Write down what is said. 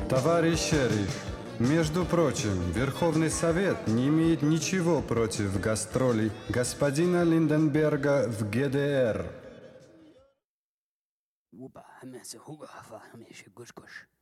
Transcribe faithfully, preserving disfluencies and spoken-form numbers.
Товарищ шериф, между прочим, Верховный Совет не имеет ничего против гастролей господина Линденберга в ГДР. وبا همسه هو هفا همشه گوش گوش